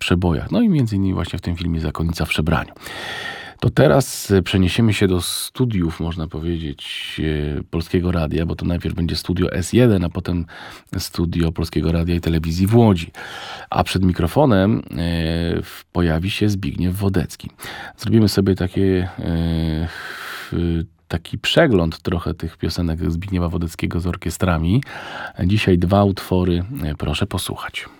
przebojach. No i między innymi właśnie w tym filmie Zakonnica w przebraniu. To teraz przeniesiemy się do studiów, można powiedzieć, Polskiego Radia, bo to najpierw będzie studio S1, a potem studio Polskiego Radia i Telewizji w Łodzi. A przed mikrofonem pojawi się Zbigniew Wodecki. Zrobimy sobie taki przegląd trochę tych piosenek Zbigniewa Wodeckiego z orkiestrami. Dzisiaj 2 utwory, proszę posłuchać.